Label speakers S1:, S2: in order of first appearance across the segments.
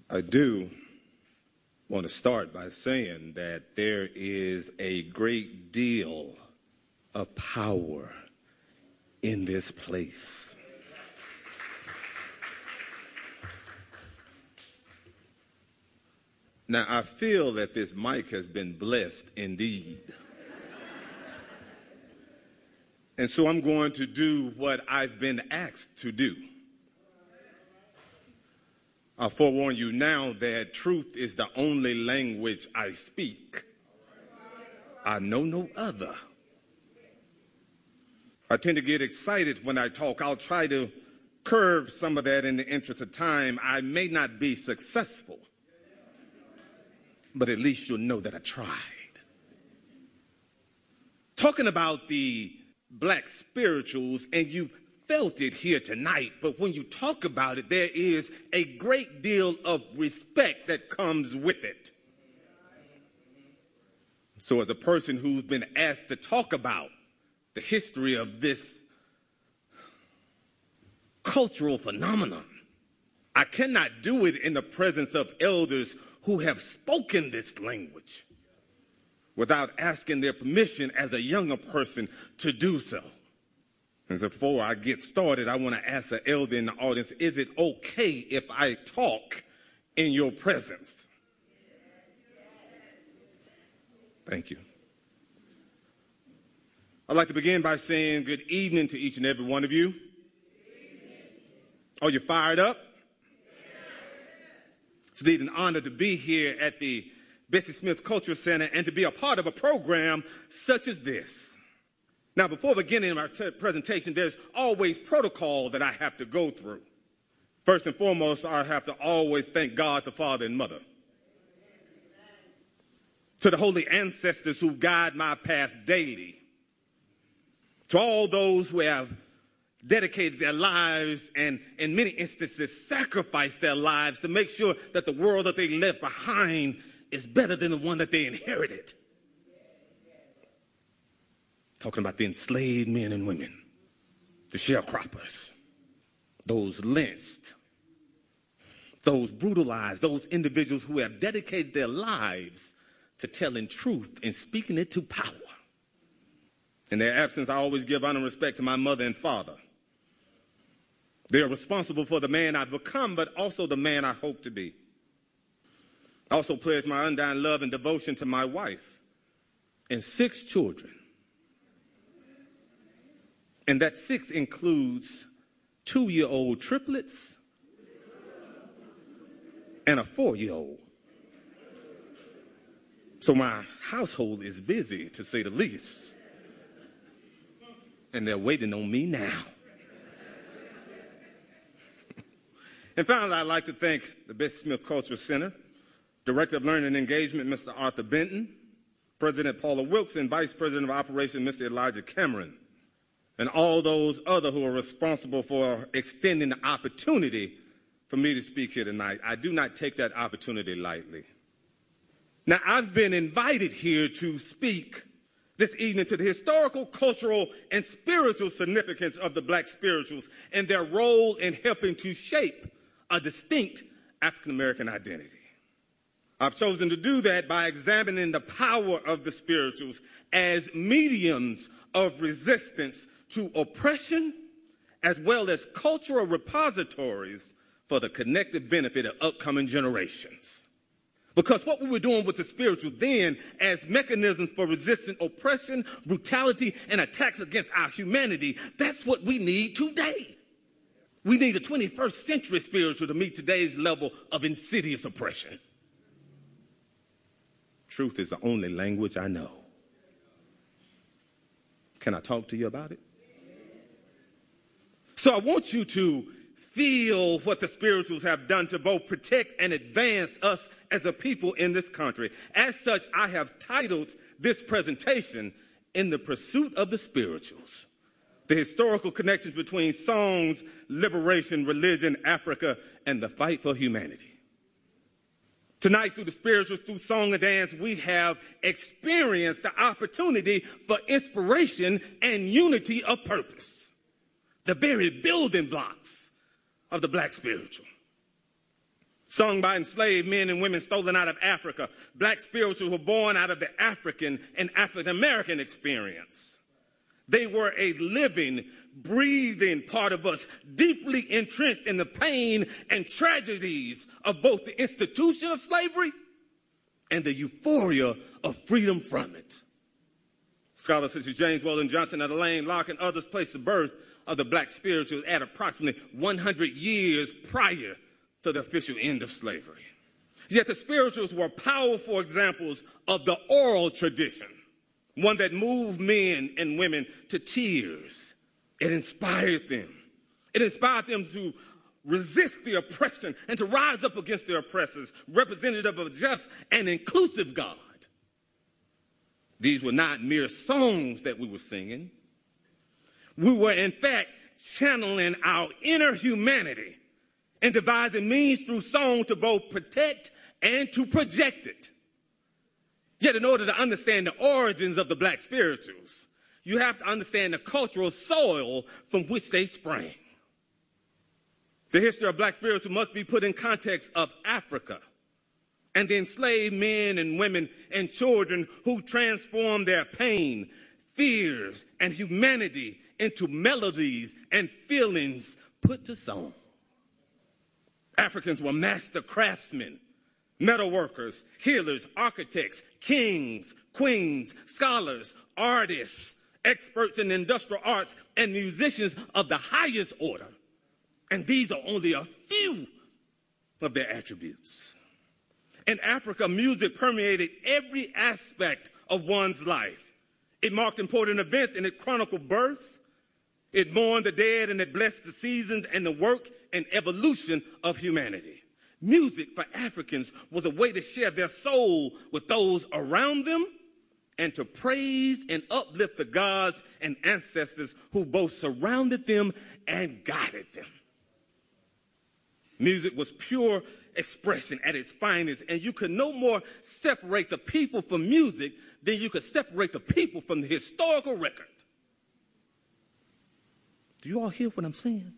S1: I do want to start by saying that there is a great deal of power in this place. Now, I feel that this mic has been blessed indeed. And so I'm going to do what I've been asked to do. I'll forewarn you now that truth is the only language I speak. I know no other. I tend to get excited when I talk. I'll try to curb some of that in the interest of time. I may not be successful, but at least you'll know that I tried. Talking about the black spirituals, and you felt it here tonight, but when you talk about it, there is a great deal of respect that comes with it. So as a person who's been asked to talk about the history of this cultural phenomenon, I cannot do it in the presence of elders who have spoken this language without asking their permission as a younger person to do so. And so before I get started, I want to ask the elder in the audience, is it okay if I talk in your presence? Thank you. I'd like to begin by saying good evening to each and every one of you. Are you fired up? It's indeed an honor to be here at the Bessie Smith Cultural Center and to be a part of a program such as this. Now, before beginning our presentation, there's always protocol that I have to go through. First and foremost, I have to always thank God, the Father and Mother. To the holy ancestors who guide my path daily. To all those who have dedicated their lives and in many instances sacrificed their lives to make sure that the world that they left behind is better than the one that they inherited. Talking about the enslaved men and women, the sharecroppers, those lynched, those brutalized, those individuals who have dedicated their lives to telling truth and speaking it to power. In their absence, I always give honor and respect to my mother and father. They are responsible for the man I've become, but also the man I hope to be. I also pledge my undying love and devotion to my wife and 6 children. And that 6 includes 2-year-old triplets and a 4-year-old. So my household is busy, to say the least. And they're waiting on me now. And finally, I'd like to thank the Bessie Smith Cultural Center, Director of Learning and Engagement, Mr. Arthur Benton, President Paula Wilkes, and Vice President of Operations, Mr. Elijah Cameron, and all those other who are responsible for extending the opportunity for me to speak here tonight. I do not take that opportunity lightly. Now, I've been invited here to speak this evening to the historical, cultural, and spiritual significance of the black spirituals and their role in helping to shape a distinct African-American identity. I've chosen to do that by examining the power of the spirituals as mediums of resistance to oppression, as well as cultural repositories for the collective benefit of upcoming generations. Because what we were doing with the spiritual then as mechanisms for resisting oppression, brutality, and attacks against our humanity, that's what we need today. We need a 21st century spiritual to meet today's level of insidious oppression. Truth is the only language I know. Can I talk to you about it? So I want you to feel what the spirituals have done to both protect and advance us as a people in this country. As such, I have titled this presentation, In the Pursuit of the Spirituals, the historical connections between songs, liberation, religion, Africa, and the fight for humanity. Tonight, through the spirituals, through song and dance, we have experienced the opportunity for inspiration and unity of purpose, the very building blocks of the black spiritual. sung by enslaved men and women stolen out of Africa. Black spirituals were born out of the African and African-American experience. They were a living, breathing part of us, deeply entrenched in the pain and tragedies of both the institution of slavery and the euphoria of freedom from it. Scholars such as James Weldon Johnson, Elaine Locke, and others place the birth of the black spirituals at approximately 100 years prior to the official end of slavery. Yet the spirituals were powerful examples of the oral tradition, one that moved men and women to tears. It inspired them. It inspired them to resist the oppression and to rise up against their oppressors, representative of a just and inclusive God. These were not mere songs that we were singing. We were, in fact, channeling our inner humanity and devising means through song to both protect and to project it. Yet in order to understand the origins of the black spirituals, you have to understand the cultural soil from which they sprang. The history of black spirituals must be put in context of Africa and the enslaved men and women and children who transformed their pain, fears, and humanity into melodies and feelings put to song. Africans were master craftsmen, metalworkers, healers, architects, kings, queens, scholars, artists, experts in industrial arts, and musicians of the highest order. And these are only a few of their attributes. In Africa, music permeated every aspect of one's life. It marked important events and it chronicled births. It mourned the dead and it blessed the seasons and the work and evolution of humanity. Music for Africans was a way to share their soul with those around them and to praise and uplift the gods and ancestors who both surrounded them and guided them. Music was pure expression at its finest, and you could no more separate the people from music than you could separate the people from the historical record. Do you all hear what I'm saying?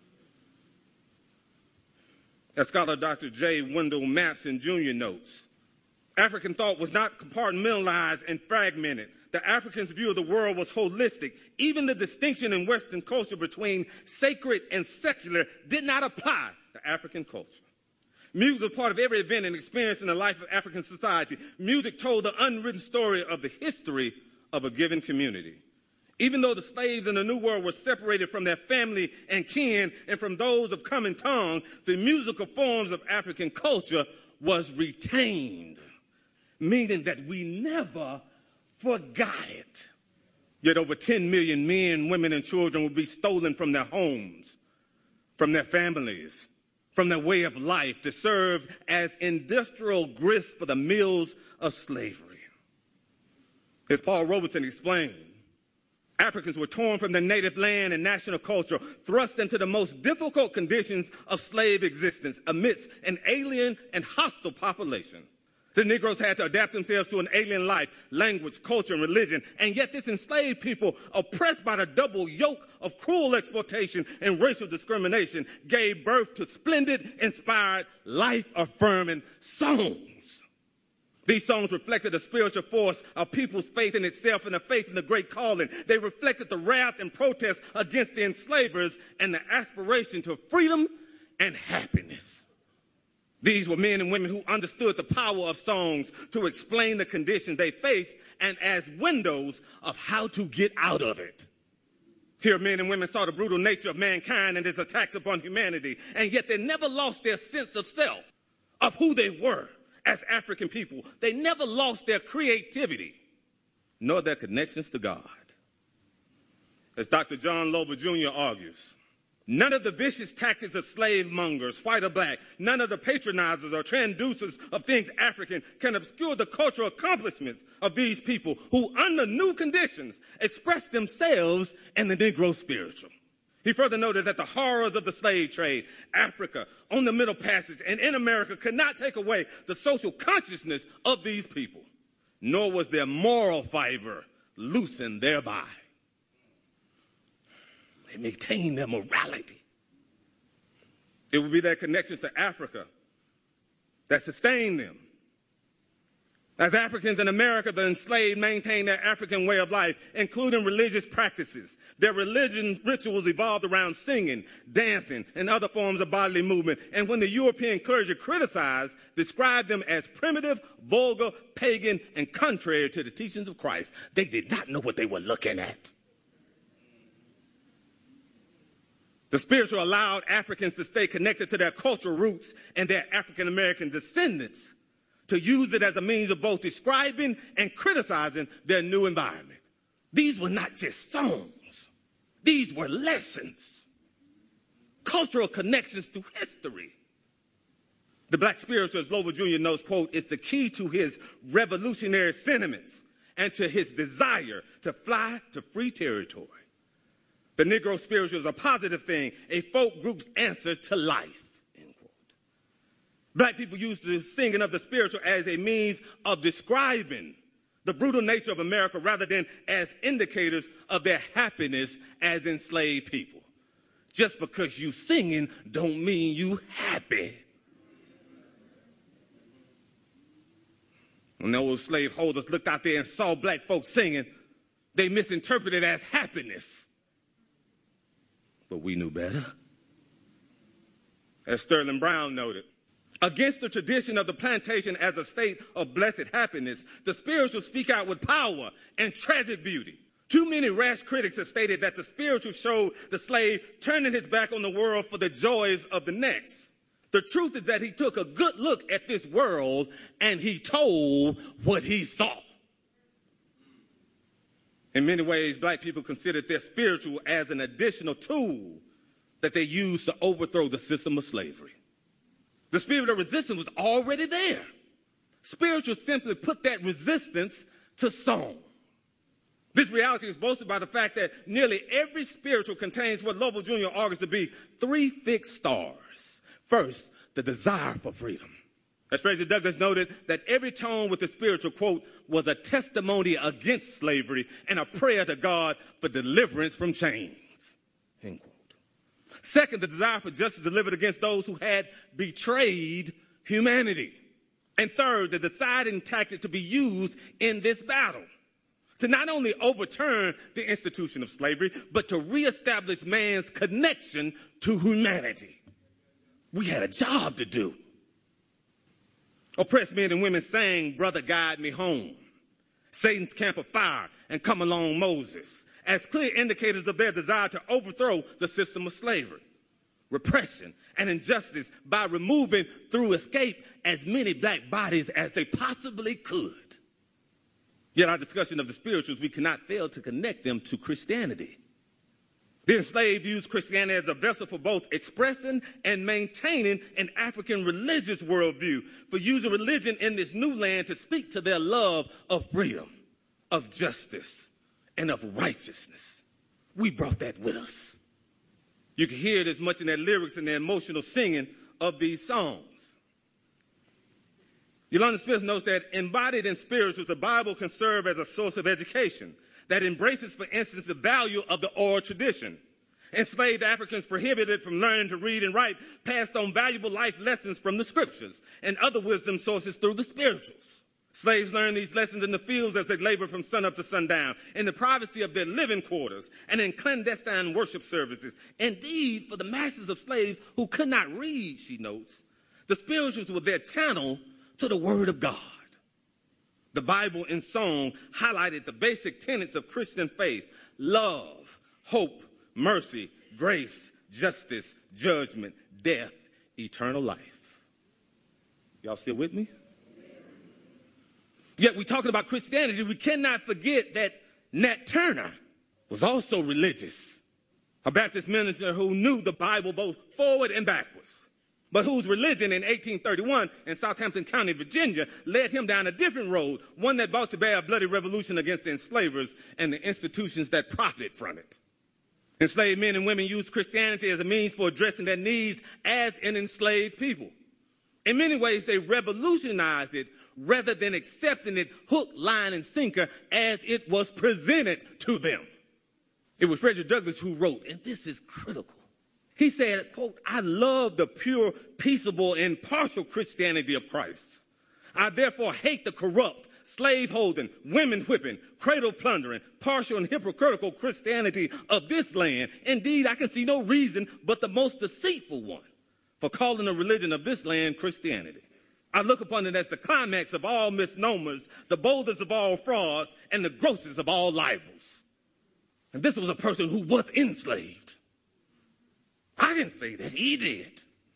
S1: As scholar Dr. J. Wendell Mampson Jr. notes, African thought was not compartmentalized and fragmented. The African's view of the world was holistic. Even the distinction in Western culture between sacred and secular did not apply to African culture. Music was part of every event and experience in the life of African society. Music told the unwritten story of the history of a given community. Even though the slaves in the New World were separated from their family and kin and from those of common tongue, the musical forms of African culture was retained, meaning that we never forgot it. Yet over 10 million men, women, and children would be stolen from their homes, from their families, from their way of life to serve as industrial grist for the mills of slavery. As Paul Robeson explained, Africans were torn from their native land and national culture, thrust into the most difficult conditions of slave existence amidst an alien and hostile population. The Negroes had to adapt themselves to an alien life, language, culture, and religion, and yet this enslaved people, oppressed by the double yoke of cruel exploitation and racial discrimination, gave birth to splendid, inspired, life-affirming songs. These songs reflected the spiritual force of people's faith in itself and the faith in the great calling. They reflected the wrath and protest against the enslavers and the aspiration to freedom and happiness. These were men and women who understood the power of songs to explain the conditions they faced and as windows of how to get out of it. Here, men and women saw the brutal nature of mankind and its attacks upon humanity, and yet they never lost their sense of self, of who they were as African people. They never lost their creativity, nor their connections to God. As Dr. John Lober Jr. argues, none of the vicious tactics of slave mongers, white or black, none of the patronizers or traducers of things African can obscure the cultural accomplishments of these people who, under new conditions, express themselves in the Negro spiritual. He further noted that the horrors of the slave trade, Africa, on the Middle Passage, and in America could not take away the social consciousness of these people, nor was their moral fiber loosened thereby. They maintained their morality. It would be their connections to Africa that sustained them. As Africans in America, the enslaved maintained their African way of life, including religious practices. Their religion rituals evolved around singing, dancing, and other forms of bodily movement. And when the European clergy criticized, described them as primitive, vulgar, pagan, and contrary to the teachings of Christ, they did not know what they were looking at. The spiritual allowed Africans to stay connected to their cultural roots and their African-American descendants, to use it as a means of both describing and criticizing their new environment. These were not just songs. These were lessons, cultural connections to history. The black spiritualist Glover Jr. knows, quote, "It's the key to his revolutionary sentiments and to his desire to fly to free territory. The Negro spiritual is a positive thing, a folk group's answer to life." Black people used the singing of the spiritual as a means of describing the brutal nature of America rather than as indicators of their happiness as enslaved people. Just because you singing don't mean you happy. When those slaveholders looked out there and saw black folks singing, they misinterpreted it as happiness. But we knew better. As Sterling Brown noted, against the tradition of the plantation as a state of blessed happiness, the spirituals speak out with power and tragic beauty. Too many rash critics have stated that the spiritual showed the slave turning his back on the world for the joys of the next. The truth is that he took a good look at this world and he told what he saw. In many ways, black people considered their spiritual as an additional tool that they used to overthrow the system of slavery. The spirit of resistance was already there. Spirituals simply put that resistance to song. This reality is boasted by the fact that nearly every spiritual contains what Lovell Jr. argues to be three fixed stars. First, the desire for freedom. As Fraser Douglass noted, that every tone with the spiritual, quote, was a testimony against slavery and a prayer to God for deliverance from chains, end quote. Second, the desire for justice delivered against those who had betrayed humanity. And third, the deciding tactic to be used in this battle, to not only overturn the institution of slavery, but to reestablish man's connection to humanity. We had a job to do. Oppressed men and women sang, "Brother, Guide Me Home," "Satan's Camp of Fire," and "Come Along, Moses," as clear indicators of their desire to overthrow the system of slavery, repression, and injustice by removing through escape as many black bodies as they possibly could. Yet our discussion of the spirituals, we cannot fail to connect them to Christianity. The enslaved used Christianity as a vessel for both expressing and maintaining an African religious worldview, for using religion in this new land to speak to their love of freedom, of justice, and of righteousness. We brought that with us. You can hear it as much in their lyrics and their emotional singing of these songs. Yolanda Smith notes that embodied in spirituals, the Bible can serve as a source of education that embraces, for instance, the value of the oral tradition. Enslaved Africans prohibited from learning to read and write passed on valuable life lessons from the scriptures and other wisdom sources through the spirituals. Slaves learned these lessons in the fields as they labored from sunup to sundown, in the privacy of their living quarters, and in clandestine worship services. Indeed, for the masses of slaves who could not read, she notes, the spirituals were their channel to the Word of God. The Bible in song highlighted the basic tenets of Christian faith: love, hope, mercy, grace, justice, judgment, death, eternal life. Y'all still with me? Yet we're talking about Christianity. We cannot forget that Nat Turner was also religious, a Baptist minister who knew the Bible both forward and backwards, but whose religion in 1831 in Southampton County, Virginia, led him down a different road, one that brought to bear a bloody revolution against the enslavers and the institutions that profited from it. Enslaved men and women used Christianity as a means for addressing their needs as an enslaved people. In many ways, they revolutionized it rather than accepting it hook, line, and sinker as it was presented to them. It was Frederick Douglass who wrote, and this is critical, He said, quote, I love the pure, peaceable, and impartial Christianity of Christ. I therefore hate the corrupt, slave-holding, women-whipping, cradle-plundering, partial and hypocritical Christianity of this land. Indeed, I can see no reason but the most deceitful one for calling the religion of this land Christianity. I look upon it as the climax of all misnomers, the boldest of all frauds, and the grossest of all libels. And this was a person who was enslaved. I didn't say that, he did.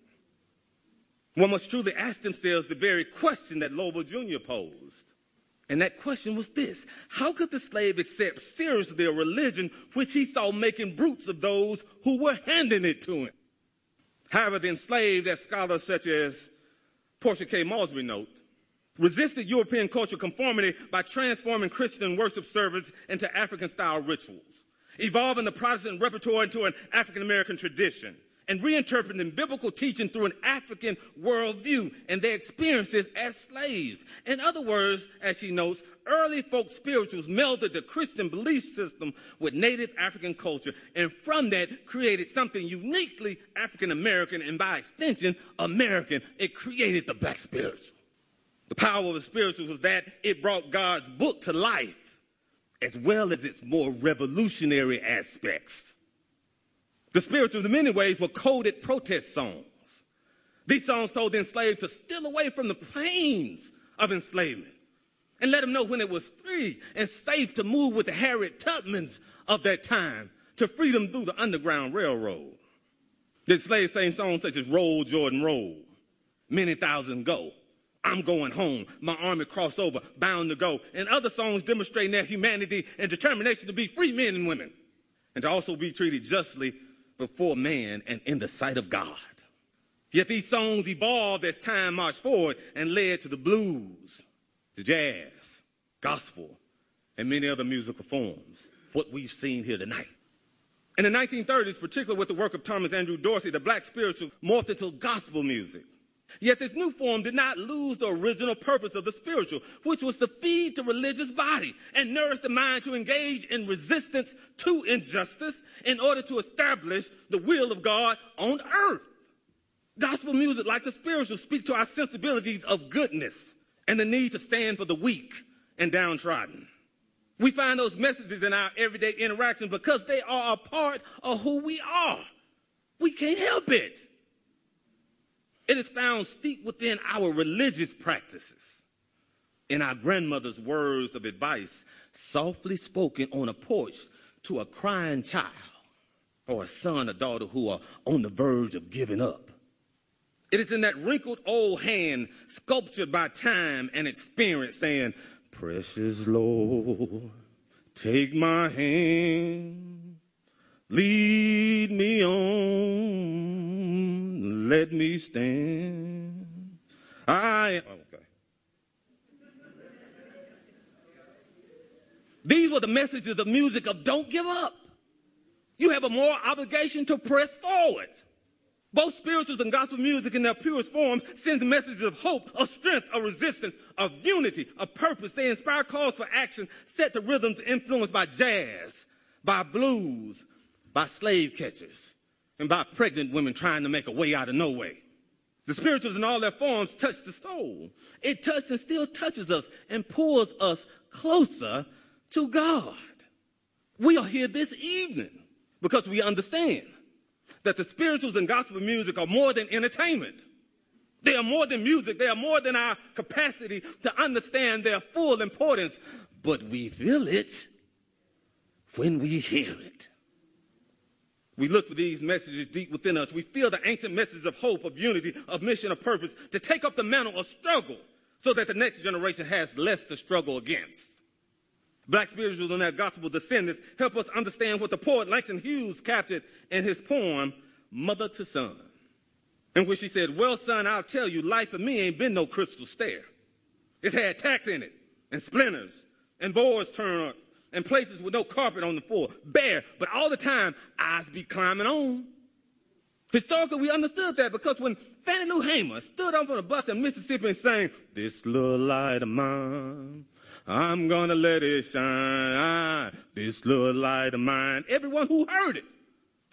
S1: One must truly ask themselves the very question that Lowell Jr. posed. And that question was this: how could the slave accept seriously a religion which he saw making brutes of those who were handing it to him? However, the enslaved, as scholars such as Portia K. Mosby note, resisted European cultural conformity by transforming Christian worship service into African-style rituals, evolving the Protestant repertoire into an African-American tradition, and reinterpreting biblical teaching through an African worldview and their experiences as slaves. In other words, as she notes, early folk spirituals melded the Christian belief system with native African culture, and from that created something uniquely African-American, and by extension, American. It created the black spiritual. The power of the spiritual was that it brought God's book to life, as well as its more revolutionary aspects. The spirituals, in many ways, were coded protest songs. These songs told the enslaved to steal away from the pains of enslavement and let them know when it was free and safe to move with the Harriet Tubmans of that time to freedom through the Underground Railroad. The enslaved sang songs such as Roll, Jordan, Roll, Many Thousand Go, I'm Going Home, My Army Crossed Over, Bound to Go, and other songs demonstrating their humanity and determination to be free men and women and to also be treated justly before man and in the sight of God. Yet these songs evolved as time marched forward and led to the blues, the jazz, gospel, and many other musical forms, what we've seen here tonight. In the 1930s, particularly with the work of Thomas Andrew Dorsey, the black spiritual morphed into gospel music. Yet this new form did not lose the original purpose of the spiritual, which was to feed the religious body and nourish the mind to engage in resistance to injustice in order to establish the will of God on earth. Gospel music, like the spiritual, speak to our sensibilities of goodness and the need to stand for the weak and downtrodden. We find those messages in our everyday interactions because they are a part of who we are. We can't help it. It is found steeped within our religious practices, in our grandmother's words of advice, softly spoken on a porch to a crying child or a son or daughter who are on the verge of giving up. It is in that wrinkled old hand, sculptured by time and experience, saying, precious Lord, take my hand, lead me on, let me stand. Okay. These were the messages of music of don't give up. You have a moral obligation to press forward. Both spirituals and gospel music in their purest forms sends messages of hope, of strength, of resistance, of unity, of purpose. They inspire calls for action set to rhythms influenced by jazz, by blues, by slave catchers, and by pregnant women trying to make a way out of no way. The spirituals in all their forms touch the soul. It touches and still touches us and pulls us closer to God. We are here this evening because we understand that the spirituals and gospel music are more than entertainment. They are more than music. They are more than our capacity to understand their full importance. But we feel it when we hear it. We look for these messages deep within us. We feel the ancient messages of hope, of unity, of mission, of purpose, to take up the mantle of struggle so that the next generation has less to struggle against. Black spirituals and their gospel descendants help us understand what the poet Langston Hughes captured in his poem, Mother to Son, in which he said, well, son, I'll tell you, life for me ain't been no crystal stair. It's had tacks in it, and splinters, and boards turned up, and places with no carpet on the floor, bare, but all the time, eyes be climbing on. Historically, we understood that because when Fannie Lou Hamer stood up on a bus in Mississippi and sang, this little light of mine, I'm gonna let it shine, this little light of mine, everyone who heard it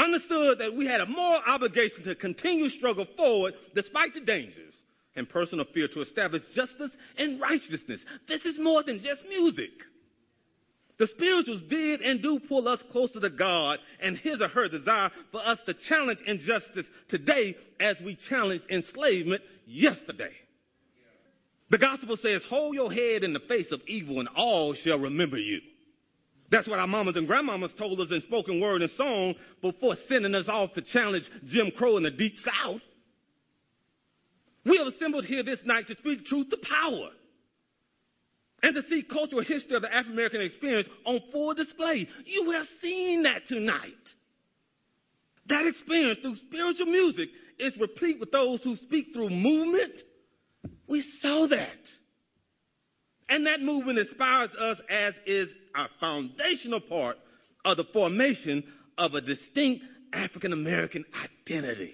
S1: understood that we had a moral obligation to continue struggle forward despite the dangers and personal fear to establish justice and righteousness. This is more than just music. The spirituals did and do pull us closer to God and his or her desire for us to challenge injustice today as we challenged enslavement yesterday. The gospel says, hold your head in the face of evil and all shall remember you. That's what our mamas and grandmamas told us in spoken word and song before sending us off to challenge Jim Crow in the Deep South. We have assembled here this night to speak truth to power and to see cultural history of the African-American experience on full display. You have seen that tonight. That experience through spiritual music is replete with those who speak through movement. We saw that. And that movement inspires us, as is our foundational part of the formation of a distinct African-American identity.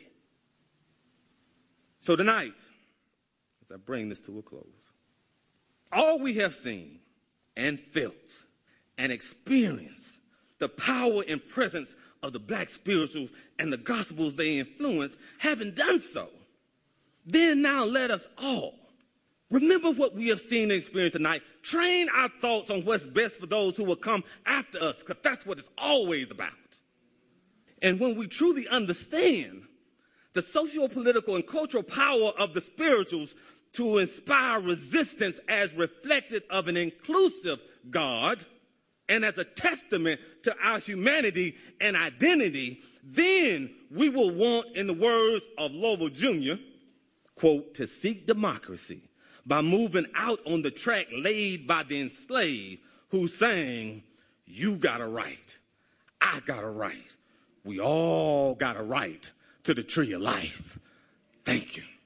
S1: So tonight, as I bring this to a close, all we have seen and felt and experienced the power and presence of the black spirituals and the gospels they influence, having done so, then now let us all remember what we have seen and experienced tonight. Train our thoughts on what's best for those who will come after us, because that's what it's always about. And when we truly understand the socio-political and cultural power of the spirituals to inspire resistance as reflected of an inclusive God and as a testament to our humanity and identity, then we will want, in the words of Lovell Jr., quote, to seek democracy by moving out on the track laid by the enslaved who sang, you got a right, I got a right, we all got a right to the tree of life. Thank you.